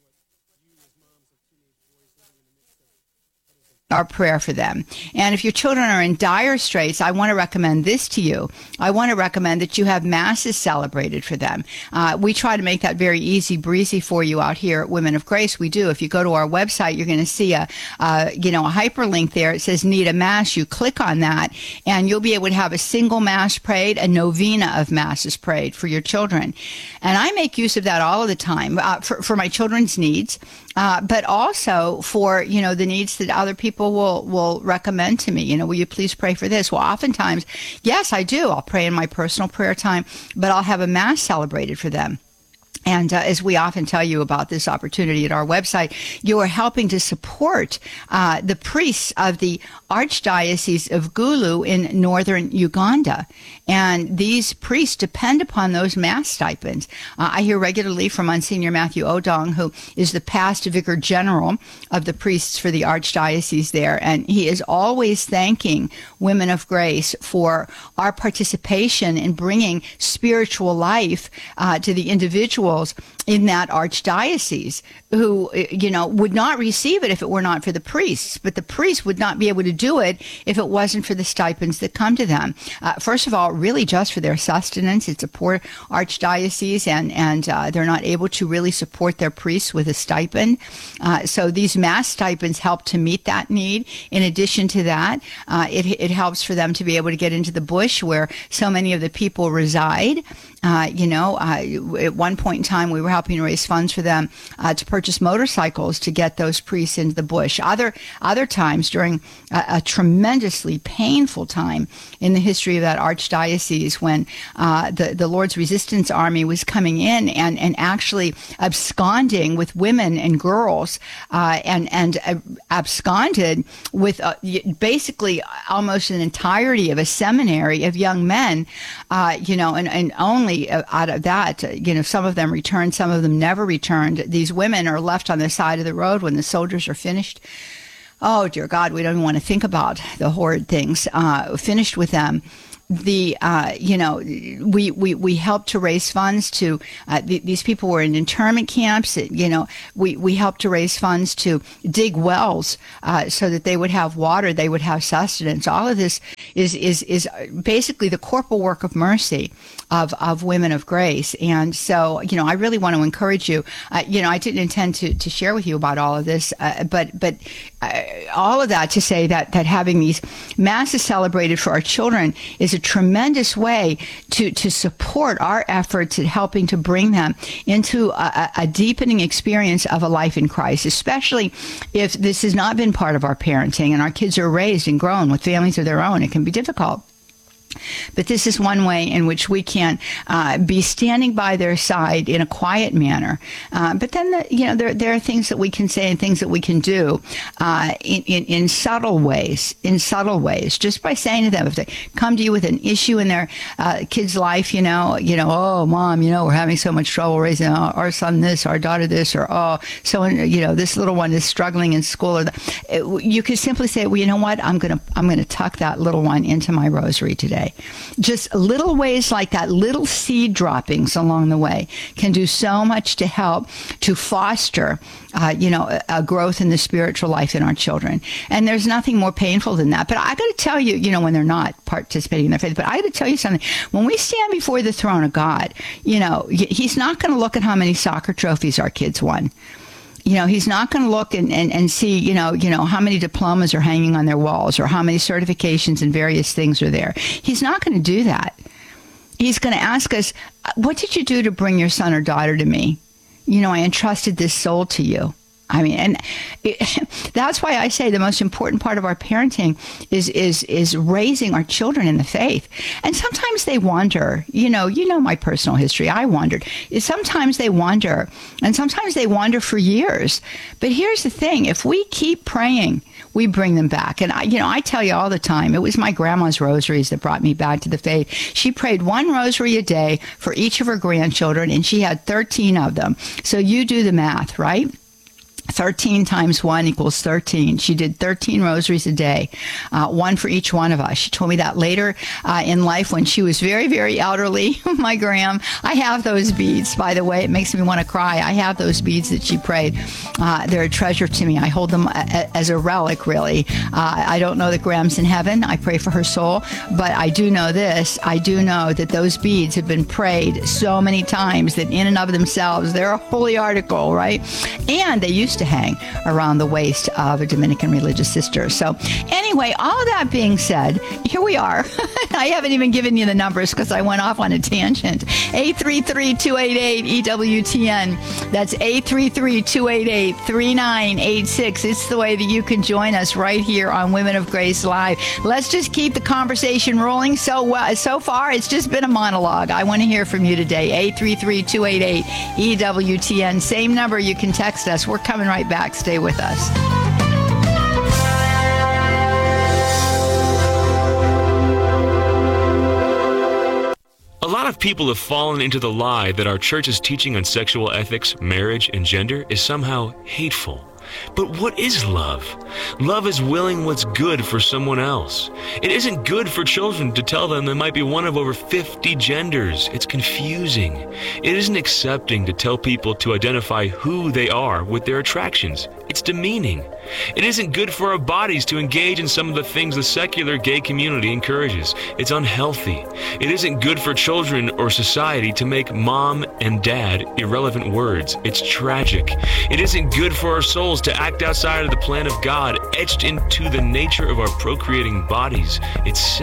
Our prayer for them. And if your children are in dire straits, I want to recommend this to you. I want to recommend that you have masses celebrated for them. Uh, we try to make that very easy breezy for you out here at Women of Grace. We do. If you go to our website, you're going to see a, uh, you know, a hyperlink there. It says need a mass. You click on that and you'll be able to have a single mass prayed, a novena of masses prayed for your children. And I make use of that all of the time uh, for, for my children's needs. Uh, but also for, you know, the needs that other people will, will recommend to me. You know, will you please pray for this? Well, oftentimes, yes, I do. I'll pray in my personal prayer time, but I'll have a mass celebrated for them. And uh, as we often tell you about this opportunity at our website, you are helping to support uh, the priests of the Archdiocese of Gulu in northern Uganda. And these priests depend upon those mass stipends. Uh, I hear regularly from Monsignor Matthew Odong, who is the past vicar general of the priests for the Archdiocese there. And he is always thanking Women of Grace for our participation in bringing spiritual life uh, to the individuals in that archdiocese who, you know, would not receive it if it were not for the priests. But the priests would not be able to do it if it wasn't for the stipends that come to them. Uh, first of all, really just for their sustenance. It's a poor archdiocese, and, and uh, they're not able to really support their priests with a stipend. Uh, so these mass stipends help to meet that need. In addition to that, uh, it, it helps for them to be able to get into the bush where so many of the people reside. Uh, you know, uh, at one point point in time, we were helping to raise funds for them uh, to purchase motorcycles to get those priests into the bush. Other other times, during a, a tremendously painful time in the history of that archdiocese, when uh, the the Lord's Resistance Army was coming in and and actually absconding with women and girls, uh, and and uh, absconded with uh, basically almost an entirety of a seminary of young men, uh, you know, and, and only out of that, you know, some of them returned, some of them never returned. These women are left on the side of the road when the soldiers are finished. Oh, dear God, we don't even want to think about the horrid things uh, finished with them. The, uh, you know, we, we, we helped to raise funds to, uh, th- these people were in internment camps. You know, we, we helped to raise funds to dig wells, uh, so that they would have water, they would have sustenance. All of this is, is, is basically the corporal work of mercy of, of Women of Grace. And so, you know, I really want to encourage you. Uh, you know, I didn't intend to, to share with you about all of this, uh, but, but, uh, all of that to say that, that having these masses celebrated for our children is a tremendous way to, to support our efforts at helping to bring them into a, a deepening experience of a life in Christ, especially if this has not been part of our parenting and our kids are raised and grown with families of their own. It can be difficult. But this is one way in which we can uh, be standing by their side in a quiet manner. Uh, but then, the, you know, there there are things that we can say and things that we can do uh, in, in in subtle ways. In subtle ways, just by saying to them, if they come to you with an issue in their uh, kid's life, you know, you know, oh, mom, you know, we're having so much trouble raising our son this, our daughter this, or oh, so you know, this little one is struggling in school. Or the, you could simply say, well, you know what, I'm gonna I'm gonna tuck that little one into my rosary today. Just little ways like that, little seed droppings along the way can do so much to help to foster, uh, you know, a, a growth in the spiritual life in our children. And there's nothing more painful than that. But I got to tell you, you know, when they're not participating in their faith, but I got to tell you something. When we stand before the throne of God, you know, he's not going to look at how many soccer trophies our kids won. You know, he's not going to look and, and, and see, you know, you know, how many diplomas are hanging on their walls or how many certifications and various things are there. He's not going to do that. He's going to ask us, what did you do to bring your son or daughter to me? You know, I entrusted this soul to you. I mean, and it, that's why I say the most important part of our parenting is is is raising our children in the faith. And sometimes they wander. You know, you know my personal history. I wandered. Sometimes they wander, and sometimes they wander for years. But here's the thing: if we keep praying, we bring them back. And I, you know, I tell you all the time, it was my grandma's rosaries that brought me back to the faith. She prayed one rosary a day for each of her grandchildren, and she had thirteen of them. So you do the math, right? thirteen times one equals thirteen. She did thirteen rosaries a day, uh, one for each one of us. She told me that later uh, in life when she was very, very elderly. My Graham, I have those beads, by the way. It makes me want to cry. I have those beads that she prayed. Uh, they're a treasure to me. I hold them a- as a relic, really. Uh, I don't know that Graham's in heaven. I pray for her soul. But I do know this. I do know that those beads have been prayed so many times that in and of themselves, they're a holy article, right? And they used to hang around the waist of a Dominican religious sister. So anyway, all of that being said, here we are. I haven't even given you the numbers because I went off on a tangent. eight three three, two eight eight, E W T N. That's eight three three, two eight eight, three nine eight six. It's the way that you can join us right here on Women of Grace Live. Let's just keep the conversation rolling. So well, so far, it's just been a monologue. I want to hear from you today. eight three three, two eight eight, E W T N. Same number. You can text us. We're coming right back. Stay with us.
A lot of people have fallen into the lie that our church's teaching on sexual ethics, marriage, and gender is somehow hateful. But what is love? Love is willing what's good for someone else. It isn't good for children to tell them they might be one of over fifty genders. It's confusing. It isn't accepting to tell people to identify who they are with their attractions. It's demeaning. It isn't good for our bodies to engage in some of the things the secular gay community encourages. It's unhealthy. It isn't good for children or society to make mom and dad irrelevant words. It's tragic. It isn't good for our souls to act outside of the plan of God, etched into the nature of our procreating bodies. It's sin.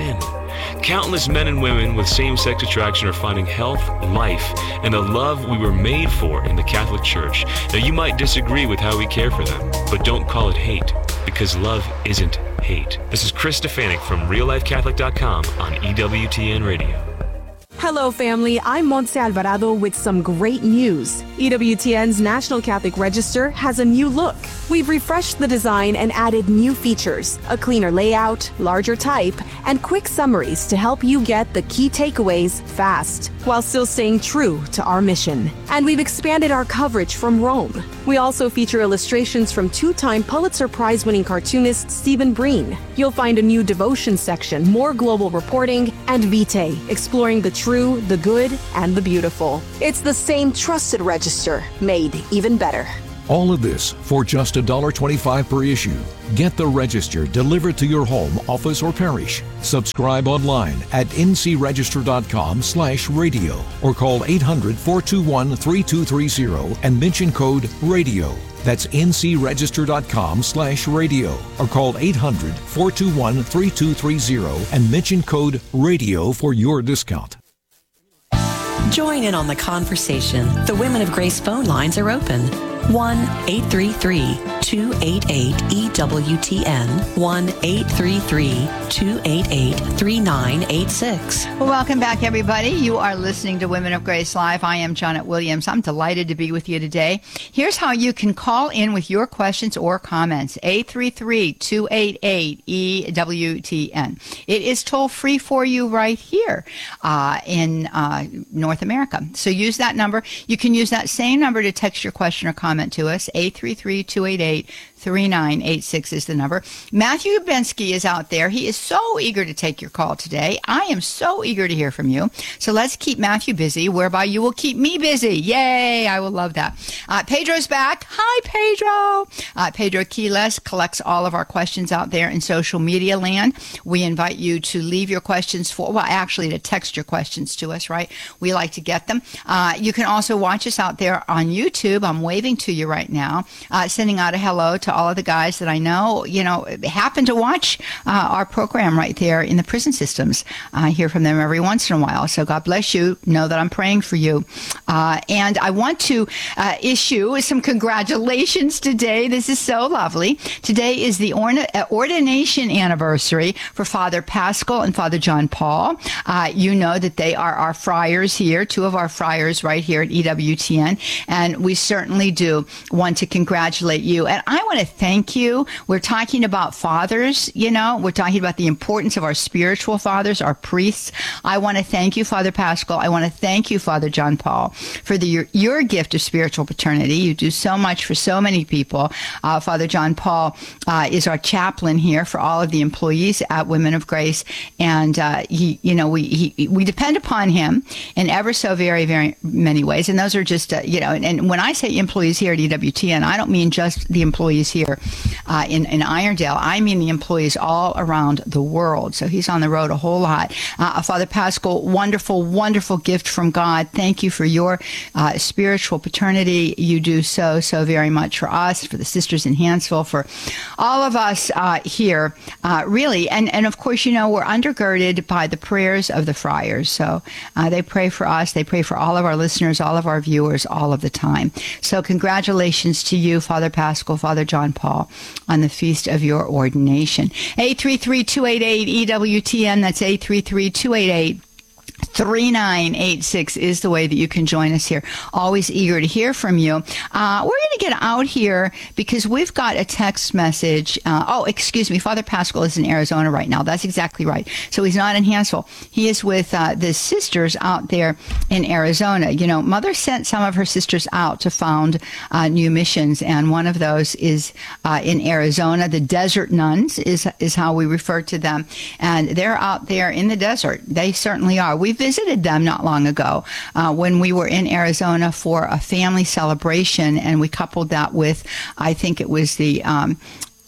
Countless men and women with same-sex attraction are finding health, life, and the love we were made for in the Catholic Church. Now, you might disagree with how we care for them, but don't call it hate, because love isn't hate. This is Chris Stefanik from real life catholic dot com on E W T N Radio.
Hello, family. I'm Montse Alvarado with some great news. E W T N's National Catholic Register has a new look. We've refreshed the design and added new features, a cleaner layout, larger type, and quick summaries to help you get the key takeaways fast, while still staying true to our mission. And we've expanded our coverage from Rome. We also feature illustrations from two-time Pulitzer Prize-winning cartoonist Stephen Breen. You'll find a new devotion section, more global reporting, and Vitae, exploring the true True, the good, and the beautiful. It's the same trusted register, made even better.
All of this for just one dollar twenty-five per issue. Get the Register delivered to your home, office, or parish. Subscribe online at n c register dot com slash radio or call eight hundred, four two one, three two three zero and mention code RADIO. That's n c register dot com slash radio or call eight hundred, four two one, three two three zero and mention code RADIO for your discount.
Join in on the conversation. The Women of Grace phone lines are open. one eight three three, two eight eight, E W T N. one eight three three, two eight eight, three nine eight six.
Well, welcome back, everybody. You are listening to Women of Grace Live. I am Janet Williams. I'm delighted to be with you today. Here's how you can call in with your questions or comments. eight three three, two eight eight, E W T N. It is toll free for you right here uh, in uh, North America. So use that number. You can use that same number to text your question or comment to us. eight three three, two eight eight, three nine eight six is the number. Matthew Bensky is out there. He is so eager to take your call today. I am so eager to hear from you. So let's keep Matthew busy, whereby you will keep me busy. Yay! I will love that. Uh, Pedro's back. Hi, Pedro. Uh, Pedro Quiles collects all of our questions out there in social media land. We invite you to leave your questions for, well, actually to text your questions to us, right? We like to get them. Uh, you can also watch us out there on YouTube. I'm waving to you right now, uh, sending out a hello to all of the guys that I know, you know, happen to watch uh, our program right there in the prison systems. I hear from them every once in a while. So God bless you. Know that I'm praying for you. Uh, and I want to uh, issue some congratulations today. This is so lovely. Today is the orna- ordination anniversary for Father Pascal and Father John Paul. Uh, you know that they are our friars here, two of our friars right here at E W T N. And we certainly do want to congratulate you. And I want to thank you. We're talking about fathers, you know, we're talking about the importance of our spiritual fathers, our priests. I want to thank you, Father Pascal. I want to thank you, Father John Paul, for the, your, your gift of spiritual paternity. You do so much for so many people. Uh, Father John Paul uh, is our chaplain here for all of the employees at Women of Grace. And, uh, he, you know, we, he, we depend upon him in ever so very, very many ways. And those are just, uh, you know, and, and when I say employees here at E W T N, I don't mean just the employees here uh, in, in Irondale. I mean the employees all around the world. So he's on the road a whole lot. Uh, Father Pascal, wonderful, wonderful gift from God. Thank you for your uh, spiritual paternity. You do so, so very much for us, for the sisters in Hansville, for all of us uh, here, uh, really. And, and of course, you know, we're undergirded by the prayers of the friars. So uh, they pray for us. They pray for all of our listeners, all of our viewers, all of the time. So congratulations to you, Father Pascal, Father John Paul, on the feast of your ordination. eight three three, two eight eight, E W T N. That's eight three three, two eight eight, three nine eight six is the way that you can join us here. Always eager to hear from you. Uh, we're going to get out here because we've got a text message. Uh, oh, excuse me. Father Pascal is in Arizona right now. That's exactly right. So he's not in Hansville. He is with uh, the sisters out there in Arizona. You know, Mother sent some of her sisters out to found uh, new missions, and one of those is uh, in Arizona. The Desert Nuns is is how we refer to them, and they're out there in the desert. They certainly are. We visited them not long ago uh, when we were in Arizona for a family celebration, and we coupled that with, I think it was the um,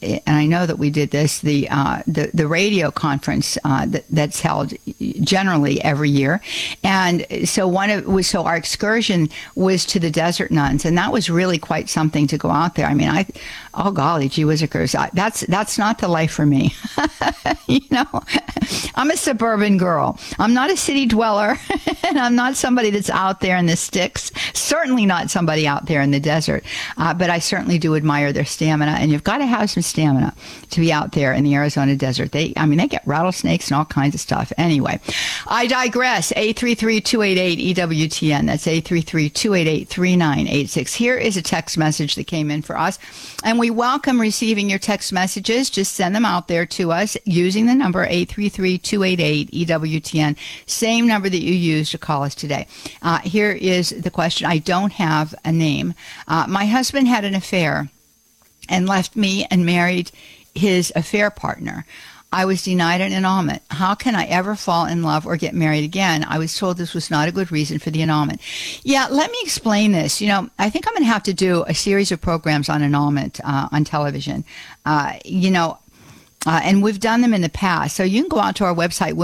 and I know that we did this, the uh, the, the radio conference uh, that, that's held generally every year. And so one of was so our excursion was to the Desert Nuns, and that was really quite something to go out there. I mean, I oh golly, gee whizzikers, I, that's that's not the life for me. You know, I'm a suburban girl. I'm not a city dweller, and I'm not somebody that's out there in the sticks. Certainly not somebody out there in the desert. Uh, but I certainly do admire their stamina, and you've got to have some stamina to be out there in the Arizona desert. They, I mean, they get rattlesnakes and all kinds of stuff. Anyway, I digress. eight three three, two eight eight, E W T N. That's eight three three, two eight eight, three nine eight six. Here is a text message that came in for us, and we welcome receiving your text messages. Just send them out there to us using the number eight three three, two eight eight, E W T N, same number that you used to call us today. Uh, here is the question. I don't have a name. Uh, my husband had an affair and left me and married his affair partner. I was denied an annulment. How can I ever fall in love or get married again? I was told this was not a good reason for the annulment. Yeah, let me explain this. You know, I think I'm going to have to do a series of programs on annulment uh, on television. Uh, you know, uh, and we've done them in the past. So you can go out to our website,